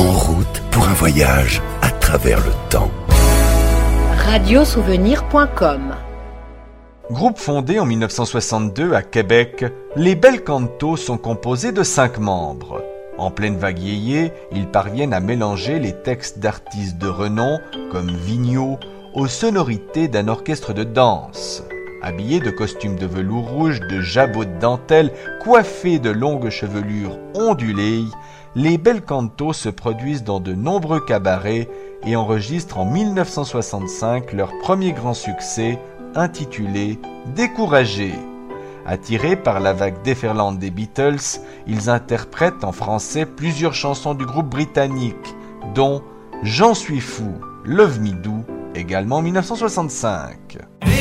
En route pour un voyage à travers le temps. Radiosouvenir.com. Groupe fondé en 1962 à Québec, les Bel Canto sont composés de 5 membres. En pleine vague yéyé, ils parviennent à mélanger les textes d'artistes de renom, comme Vigneault, aux sonorités d'un orchestre de danse. Habillés de costumes de velours rouge, de jabots de dentelle, coiffés de longues chevelures ondulées, les Bel Canto se produisent dans de nombreux cabarets et enregistrent en 1965 leur premier grand succès, intitulé « Découragé ». Attirés par la vague déferlante des Beatles, ils interprètent en français plusieurs chansons du groupe britannique, dont « J'en suis fou », « Love Me Do », également en 1965.